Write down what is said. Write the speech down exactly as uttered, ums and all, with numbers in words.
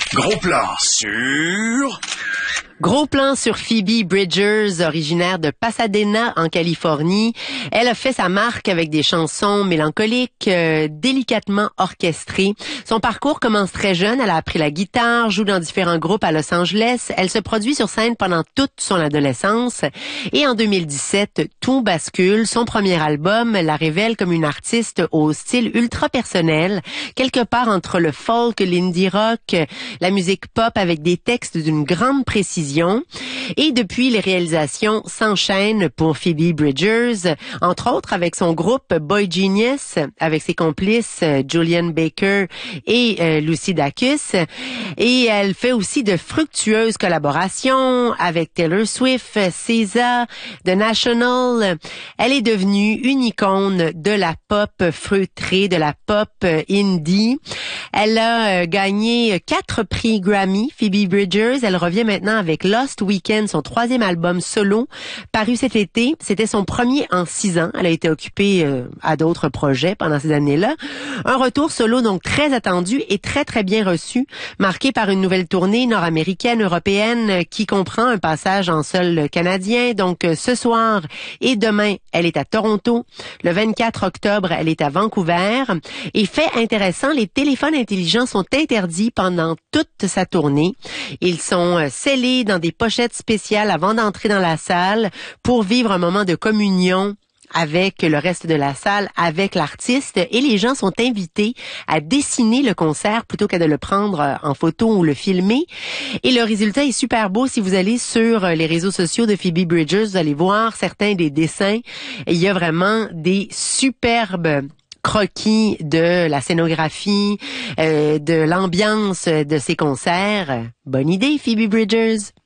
Gros plan sur... Gros plan sur Phoebe Bridgers, originaire de Pasadena, en Californie. Elle a fait sa marque avec des chansons mélancoliques, euh, délicatement orchestrées. Son parcours commence très jeune. Elle a appris la guitare, joue dans différents groupes à Los Angeles. Elle se produit sur scène pendant toute son adolescence. Et en deux mille dix-sept, tout bascule. Son premier album la révèle comme une artiste au style ultra personnel, quelque part entre le folk, l'indie rock, la musique pop avec des textes d'une grande précision. Et depuis, les réalisations s'enchaînent pour Phoebe Bridgers, entre autres avec son groupe Boy Genius, avec ses complices Julian Baker et euh, Lucy Dacus. Et elle fait aussi de fructueuses collaborations avec Taylor Swift, S Z A, The National. Elle est devenue une icône de la pop feutrée, de la pop indie. Elle a euh, gagné quatre prix Grammy, Phoebe Bridgers. Elle revient maintenant avec Lost Weekend, son troisième album solo, paru cet été. C'était son premier en six ans. Elle a été occupée euh, à d'autres projets pendant ces années-là. Un retour solo donc très attendu et très très bien reçu, marqué par une nouvelle tournée nord-américaine, européenne, qui comprend un passage en sol canadien. Donc euh, ce soir et demain, elle est à Toronto. Le vingt-quatre octobre, elle est à Vancouver. Et fait intéressant, les téléphones intelligents sont interdits pendant toute sa tournée. Ils sont euh, scellés dans des pochettes spéciales avant d'entrer dans la salle pour vivre un moment de communion avec le reste de la salle, avec l'artiste, et les gens sont invités à dessiner le concert plutôt qu'à de le prendre en photo ou le filmer. Et le résultat est super beau. Si vous allez sur les réseaux sociaux de Phoebe Bridgers, vous allez voir certains des dessins. Il y a vraiment des superbes croquis de la scénographie, euh, de l'ambiance de ces concerts. Bonne idée, Phoebe Bridgers.